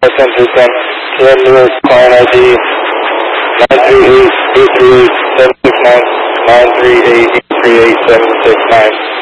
Center 10, KM Lewis, client ID 938-838-769, 938-838-769.